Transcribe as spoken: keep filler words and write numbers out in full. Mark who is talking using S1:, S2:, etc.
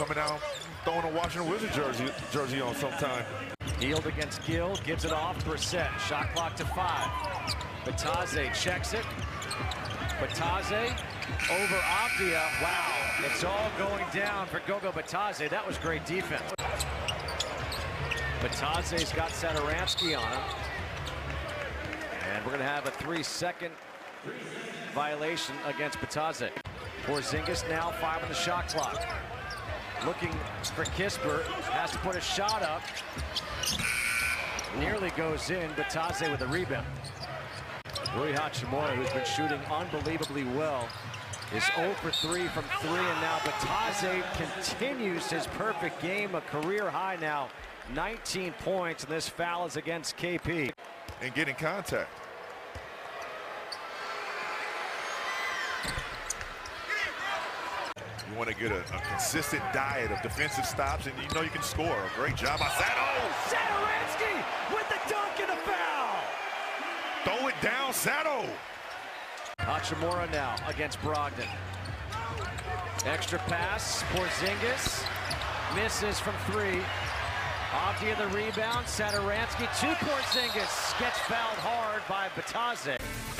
S1: coming out throwing a Washington Wizards jersey, jersey on sometime.
S2: Hield against Gill, gives it off, Brissett, shot clock to five. Bitadze checks it. Bitadze over Avdia. Wow, it's all going down for Goga Bitadze. That was great defense. Bitadze's got Satoransky on him. And we're going to have a three-second violation against Bitadze. Porzingis now five on the shot clock. Looking for Kispert, has to put a shot up. Nearly goes in, Bitadze with a rebound. Rui Hachimura, who's been shooting unbelievably well, is zero for three from three, and now Bitadze continues his perfect game, a career high now, nineteen points, and this foul is against K P.
S1: And get in contact. You want to get a, a consistent diet of defensive stops, and you know you can score. A great job by Sato.
S2: Satoransky with the dunk and the foul.
S1: Throw it down, Sato.
S2: Hachimura now against Brogdon. Extra pass, Porzingis misses from three. Avdia the rebound, Satoransky to Porzingis. Gets fouled hard by Bitadze.